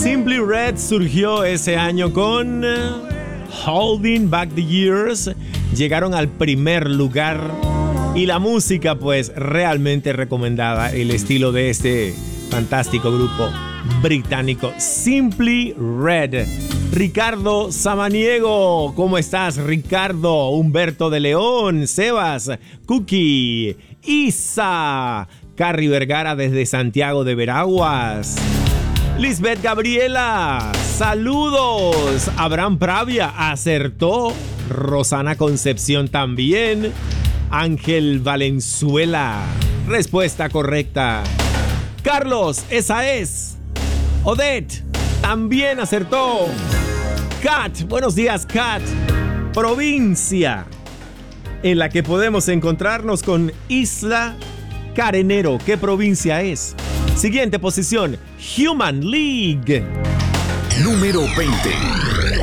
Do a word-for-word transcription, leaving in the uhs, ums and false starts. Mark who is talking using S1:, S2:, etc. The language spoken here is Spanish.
S1: Simply Red surgió ese año con Holding Back the Years. Llegaron al primer lugar y la música pues realmente recomendada. El estilo de este fantástico grupo británico Simply Red. Ricardo Samaniego, ¿cómo estás, Ricardo? Humberto de León, Sebas, Cookie, Isa, Carrie Vergara desde Santiago de Veraguas, Lisbeth Gabriela, saludos. Abraham Pravia acertó. Rosana Concepción también. Ángel Valenzuela, respuesta correcta. Carlos, esa es. Odette también acertó. Kat, buenos días, Kat. Provincia en la que podemos encontrarnos con Isla Carenero. ¿Qué provincia es? Siguiente posición, Human League.
S2: Número veinte.